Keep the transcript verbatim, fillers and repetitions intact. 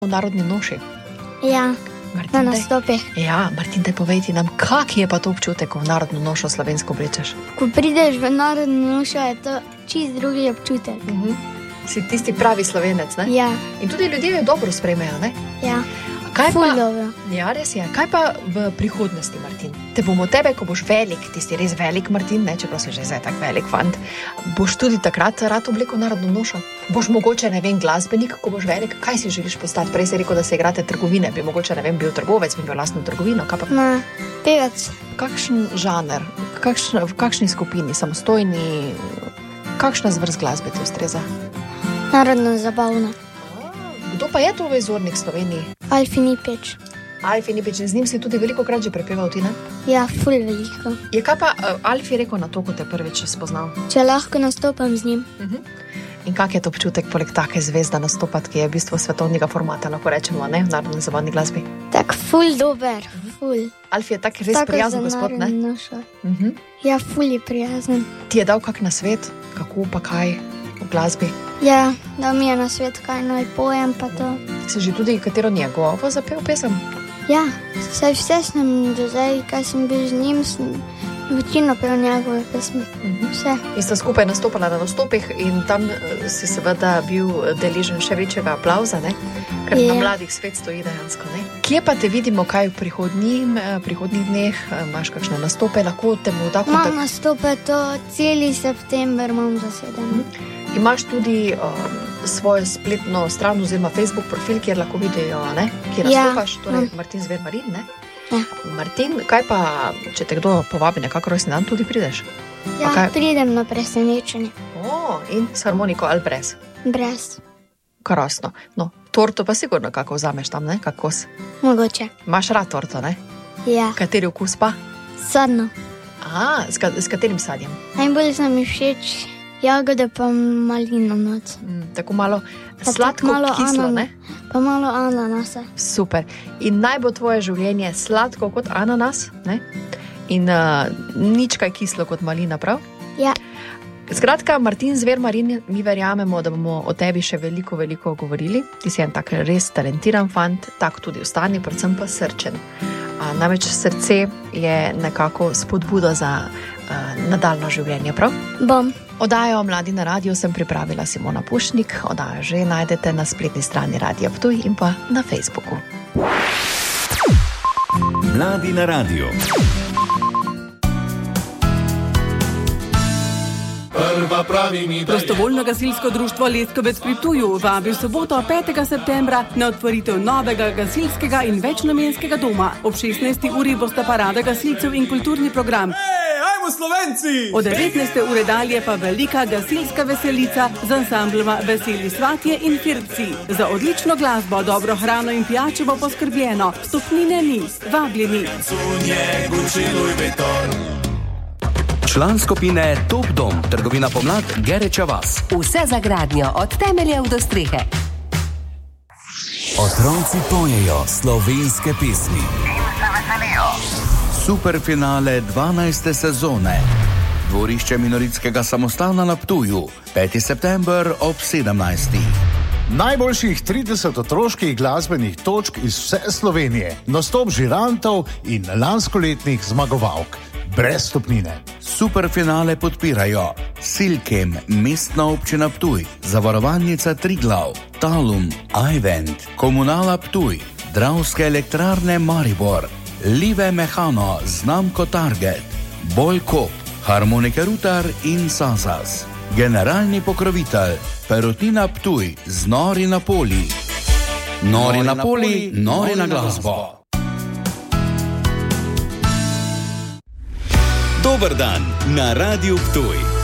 v narodni noši? Ja, Martin, na daj- nastopih. Ja, Martin, daj povejti nam, kak je pa to občutek, ko v narodno nošo slovensko oblečeš? Ko prideš v narodno nošo, je to čist drugi občutek. Uh-huh. Si tisti pravi Slovenec, ne? Ja, In tudi ljudje jo dobro sprejmejo, ne? ja, Kaj ful pa, dobro. ja, res je. Kaj pa v prihodnosti, Martin? Te bomo tebe, ko boš velik, ti si res velik, Martin, ne, čeprav si že zdaj tak velik fant, boš tudi takrat rad oblekel narodno nošo? Boš mogoče, ne vem, glasbenik, ko boš velik? Kaj si želiš postati? Prej si rekel, da se igrate trgovine, bi mogoče, ne vem, bil trgovec, bi imel lastno trgovino, kaj pa? Na, pevec. Kakšen žanr, kakšn, v kakšni skupini, samostojni, kakšna zvrst glasbe ti ustreza? Narodno zabavno. Kdo pa je to vezornik Sloveniji? Alfi Nipič. Alfi Nipič, in z njim si tudi veliko krat že prepeval, ti ne? Ja, ful veliko. Je kaj pa uh, Alfi rekel na to, ko te prvič spoznal? Če lahko nastopam z njim. Uh-huh. In kak je to občutek poleg take zvezda nastopati, ki je v bistvu svetovnega formata, lahko rečemo, ne, v narodni zabavni glasbi? Tak ful dober, ful. Alfi je tak res Tako prijazen za gospod, ne? narodno nošo. Uh-huh. Ja, ful je prijazen. Ti je dal kak nasvet, kako pa kaj v glasbi? Ja, da mi je na svet, kaj naj pojem, pa to. Si že tudi katero njegovo zapel pesem? Ja, saj vse sem do zdaj, kaj sem bil z njim, sem večino pel njegove pesmi. Uh-huh. Vse. In sta skupaj nastopala na nastopih in tam eh, si seveda bil deležen še večjega aplavza, ne? Ker Ja. na mladih svet stoji dejansko, ne? Kje pa te vidimo, kaj v prihodnjim, eh, prihodnjih dneh, eh, imaš kakšne nastope, lahko te morda Imam kontakt... nastope to, celi september imam zasedeno. Imaš tudi um, svojo spletno stran oziroma Facebook profil, kjer lahko vidijo, ne? Kjer Ja, nastopaš, torej imam. Martin Zver Marin, ne? Ja. Martin, kaj pa, če te kdo povabi nekako rojstni dan, tudi prideš? Ja, kaj? pridem na presenečenje. O, in s harmoniko ali brez? Brez. Krasno. No, torto pa sigurno kako vzameš tam, ne? Kak kos? Mogoče. Imaš rad torto, ne? Ja, Kateri okus pa? sadno. A, s, ka, s katerim sadjem? Najbolj so mi všeč jagode pa malina noc. Mm, tako malo Pa sladko, tako malo kislo, anana- ne? Pa malo ananasa. Super. In naj bo tvoje življenje sladko kot ananas, ne? In uh, nič kaj kislo kot malina, prav? Ja, Skratka, Martin Zver Marin, mi verjamemo, da bomo o tebi še veliko, veliko govorili. Ti si en tak res talentiran fant, tak tudi ostani, predvsem pa srčen. A, namreč srce je nekako spodbuda za uh, nadaljno življenje, prav? bom. Oddajo Mladi na radiju sem pripravila Simona Pušnik, oddajo že najdete na spletni strani Radia Ptuj in pa na Facebooku. Mladi na radiju. Prostovoljno gasilsko društvo Leskovec pri Ptuju vabi v soboto petega septembra na otvoritev novega gasilskega in večnamenskega doma. Ob šestnajsti uri bosta parada gasilcev in kulturni program. Ej, ajmo Slovenci! Od devetnajste ure dalje pa velika gasilska veselica z ansambloma Veseli svatje in Firci. Za odlično glasbo, dobro hrano in pijačo bo poskrbljeno. Vstopnine ni, vabljeni. Član skupine Top Dom, trgovina Pomlad, Gereča vas. Vse za gradnjo, od temeljev do strehe. Otroci pojejo slovenske pesmi. Superfinale dvanajste sezone. Dvorišče minoritskega samostana na Ptuju. peti september ob sedemnajstih. Najboljših trideset otroških glasbenih točk iz vse Slovenije, nastop žirantov in lanskoletnih zmagovalk. Brez stopnine. Superfinale podpirajo Silkem, Mestna občina Ptuj, Zavarovalnica Triglav, Talum, iVent, Komunala Ptuj, Dravske elektrarne Maribor, Live Mehano, znamko Target, Bolkop, Harmonike Rutar in Sazas. Generalni pokrovitelj Perotina Ptuj z Nori na Poli. Nori na Poli, nori na glasbo. Dober dan na Radiu Ptuj.